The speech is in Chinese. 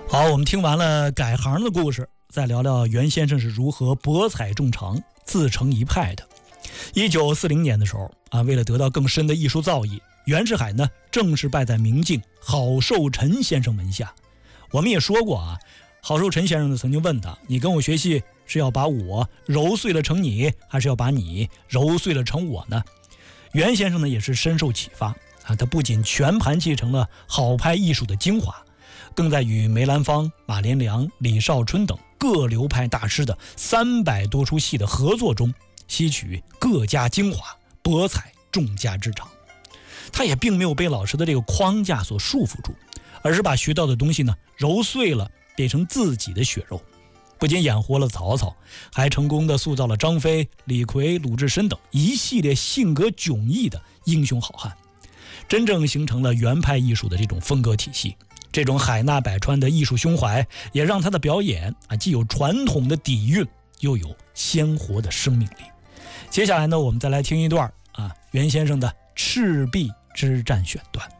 好，我们听完了改行的故事，再聊聊袁先生是如何博采众长、自成一派的。1940年的时候为了得到更深的艺术造诣，袁世海呢正式拜在明镜郝寿臣先生门下。我们也说过郝寿臣先生呢曾经问他，你跟我学戏是要把我揉碎了成你，还是要把你揉碎了成我呢？袁先生呢也是深受启发他不仅全盘继承了好派艺术的精华，更在与梅兰芳、马连良、李少春等各流派大师的300多出戏的合作中吸取各家精华，博采众家之长。他也并没有被老师的这个框架所束缚住，而是把学到的东西呢揉碎了，变成自己的血肉。不仅养活了曹操，还成功的塑造了张飞、李逵、鲁智深等一系列性格迥异的英雄好汉，真正形成了袁派艺术的这种风格体系。这种海纳百川的艺术胸怀，也让他的表演既有传统的底蕴，又有鲜活的生命力。接下来呢，我们再来听一段袁先生的赤壁之战选段。